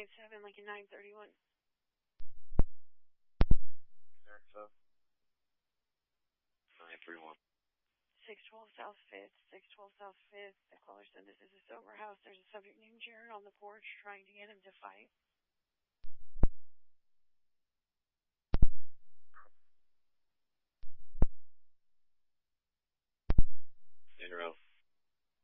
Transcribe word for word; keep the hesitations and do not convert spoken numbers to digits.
eight seven, Lincoln nine thirty-one. Erica. nine three one. six twelve South fifth, six twelve South fifth. The caller said this is a sober house. There's a subject named Jared on the porch trying to get him to fight.